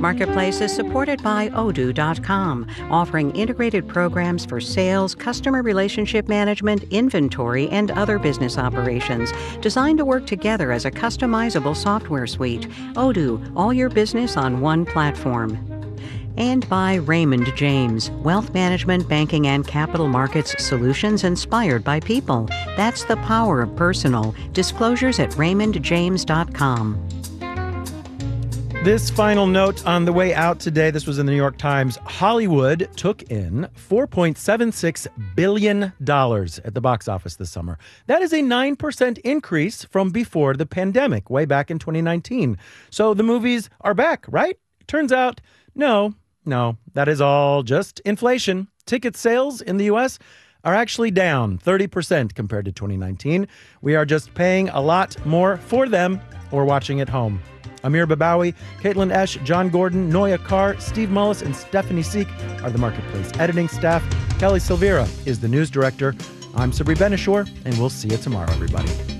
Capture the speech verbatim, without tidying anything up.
Marketplace is supported by Odoo dot com, offering integrated programs for sales, customer relationship management, inventory, and other business operations, designed to work together as a customizable software suite. Odoo, all your business on one platform. And by Raymond James, wealth management, banking, and capital markets solutions inspired by people. That's the power of personal. Disclosures at raymond james dot com. This final note on the way out today, this was in the New York Times. Hollywood took in four point seven six billion dollars at the box office this summer. That is a nine percent increase from before the pandemic, way back in twenty nineteen. So the movies are back, right? Turns out, no. No, that is all just inflation. Ticket sales in the U S are actually down thirty percent compared to twenty nineteen. We are just paying a lot more for them or watching at home. Amir Babawi, Caitlin Esch, John Gordon, Noya Carr, Steve Mullis, and Stephanie Seek are the Marketplace editing staff. Kelly Silvera is the news director. I'm Sabri Benishore, and we'll see you tomorrow, everybody.